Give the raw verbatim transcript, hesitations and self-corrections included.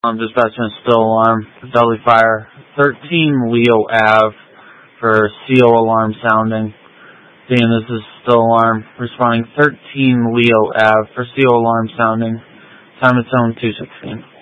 Um, dispatching still alarm for Dudley Fire, thirteen Leo Ave for C O alarm sounding. Dan, this is still alarm responding thirteen Leo Ave for C O alarm sounding. Time is zone two sixteen.